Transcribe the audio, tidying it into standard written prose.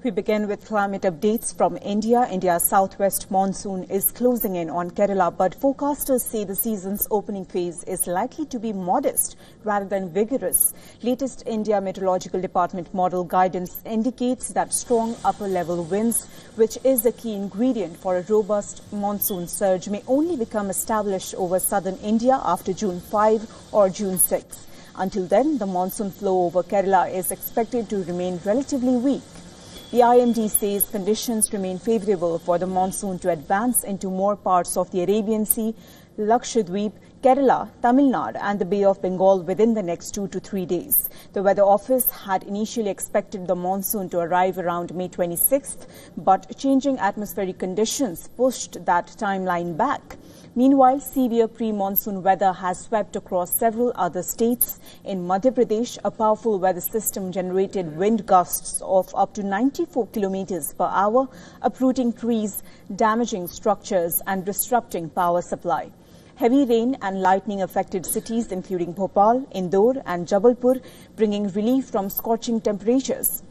We begin with climate updates from India. India's southwest monsoon is closing in on Kerala, but forecasters say the season's opening phase is likely to be modest rather than vigorous. Latest India Meteorological Department model guidance indicates that strong upper-level winds, which is a key ingredient for a robust monsoon surge, may only become established over southern India after June 5 or June 6. Until then, the monsoon flow over Kerala is expected to remain relatively weak. The IMD says conditions remain favourable for the monsoon to advance into more parts of the Arabian Sea, Lakshadweep, Kerala, Tamil Nadu and the Bay of Bengal within the next 2 to 3 days. The Weather Office had initially expected the monsoon to arrive around May 26th, but changing atmospheric conditions pushed that timeline back. Meanwhile, severe pre-monsoon weather has swept across several other states. In Madhya Pradesh, a powerful weather system generated wind gusts of up to 94 kilometers per hour, uprooting trees, damaging structures and disrupting power supply. Heavy rain and lightning affected cities including Bhopal, Indore and Jabalpur, bringing relief from scorching temperatures.